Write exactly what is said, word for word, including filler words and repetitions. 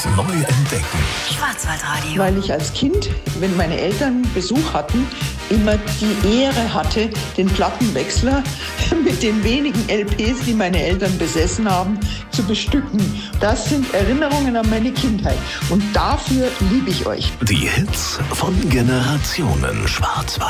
Neu entdecken. Schwarzwaldradio. Weil ich als Kind, wenn meine Eltern Besuch hatten, immer die Ehre hatte, den Plattenwechsler mit den wenigen L Ps, die meine Eltern besessen haben, zu bestücken. Das sind Erinnerungen an meine Kindheit und dafür liebe ich euch. Die Hits von Generationen Schwarzwald.